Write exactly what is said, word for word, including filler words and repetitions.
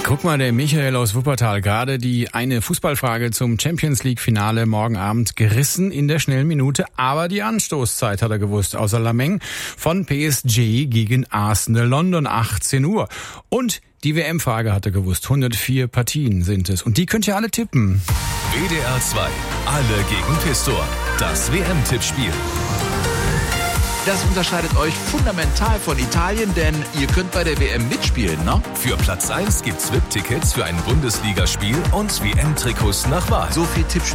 Guck mal, der Michael aus Wuppertal, gerade die eine Fußballfrage zum Champions-League-Finale morgen Abend gerissen in der schnellen Minute, aber die Anstoßzeit hat er gewusst, außer Lameng von P S G gegen Arsenal London, achtzehn Uhr. Und die W M-Frage hat er gewusst, hundertvier Partien sind es und die könnt ihr alle tippen. W D R zwei, alle gegen Pistor, das W M-Tippspiel. Das unterscheidet euch fundamental von Italien, denn ihr könnt bei der W M mitspielen, ne? Für Platz eins gibt's V I P-Tickets für ein Bundesligaspiel und W M-Trikots nach Wahl. So viel Tippspiel